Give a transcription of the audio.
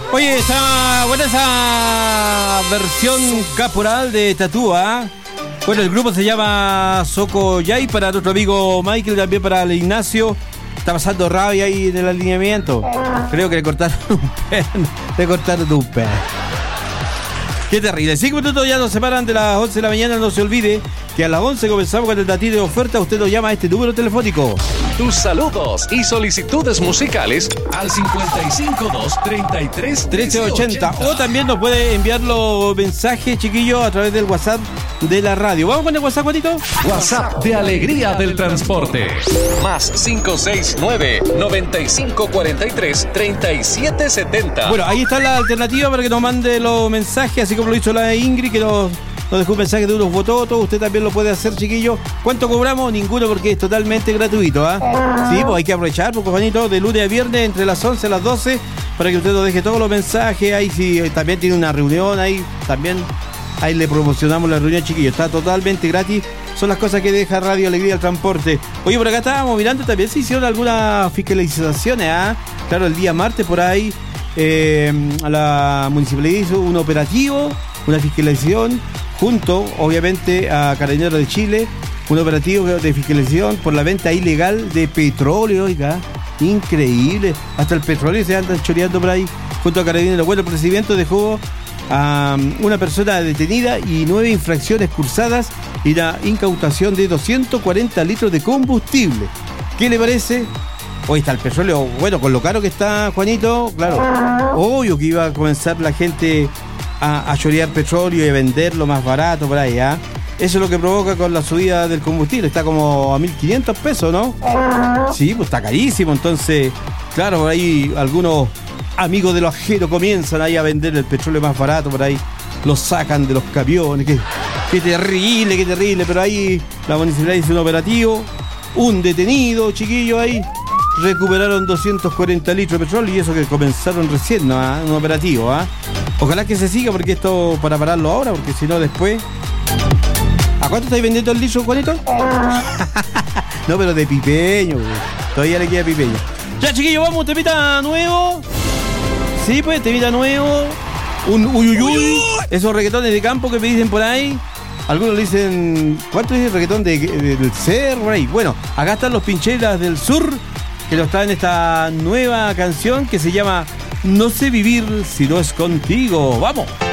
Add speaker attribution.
Speaker 1: Oye, está buena esa versión caporal de Tatúa. Bueno, el grupo se llama Soco Yay, para nuestro amigo Michael, también para el Ignacio. Está pasando rabia ahí en el alineamiento. Creo que le cortaron un pelo. Qué terrible. 5 minutos ya nos separan de las 11 de la mañana. No se olvide que a las 11 comenzamos con el datito de oferta. Usted nos llama a este número telefónico.
Speaker 2: Tus saludos y solicitudes musicales al 552-33-1380.
Speaker 1: O también nos puede enviar los mensajes, chiquillos, a través del WhatsApp de la radio. ¿Vamos con el WhatsApp, Juanito?
Speaker 2: WhatsApp de Alegría del Transporte. Más 569-9543-3770.
Speaker 1: Bueno, ahí está la alternativa para que nos mande los mensajes, así como lo hizo la Ingrid, que nos dejó un mensaje de unos bototos. Usted también lo puede hacer, chiquillos. ¿Cuánto cobramos? Ninguno, porque es totalmente gratuito, ¿ah? Sí, pues hay que aprovechar, pues, Juanito, de lunes a viernes entre las 11 y las 12, para que usted nos deje todos los mensajes. Ahí si también tiene una reunión, ahí también ahí le promocionamos la reunión, chiquillos. Está totalmente gratis. Son las cosas que deja Radio Alegría del Transporte. Oye, por acá estábamos mirando, también se hicieron algunas fiscalizaciones, ¿ah? Claro, el día martes por ahí la municipalidad hizo un operativo, una fiscalización, junto, obviamente, a Carabineros de Chile, un operativo de fiscalización por la venta ilegal de petróleo, oiga, increíble. Hasta el petróleo se andan choreando por ahí, junto a Carabineros. Bueno, el procedimiento dejó a una persona detenida y 9 infracciones cursadas y la incautación de 240 litros de combustible. ¿Qué le parece? Hoy está el petróleo, bueno, con lo caro que está, Juanito, claro, obvio que iba a comenzar la gente a chorear petróleo y a venderlo más barato por ahí, ¿ah? Eso es lo que provoca con la subida del combustible. Está como a 1.500 pesos, ¿no? Sí, pues está carísimo. Entonces, claro, por ahí algunos amigos de los ajeros comienzan ahí a vender el petróleo más barato por ahí. Lo sacan de los camiones. Qué terrible. Pero ahí la municipalidad hizo un operativo. Un detenido, chiquillo, ahí. Recuperaron 240 litros de petróleo, y eso que comenzaron recién, ¿no? Un operativo, ¿ah? Ojalá que se siga, porque esto para pararlo ahora, porque si no después... ¿A cuánto estáis vendiendo el litro, Juanito? No, pero de pipeño, güey. Todavía le queda pipeño. Ya, chiquillos, vamos, temita nuevo. Sí, pues, temita nuevo. Un uyuyuy. Esos reggaetones de campo que me dicen por ahí. Algunos le dicen... ¿Cuánto es el reggaetón del cerro? Ahí. Bueno, acá están los Pincheras del Sur, que nos traen esta nueva canción que se llama No sé vivir si no es contigo. ¡Vamos!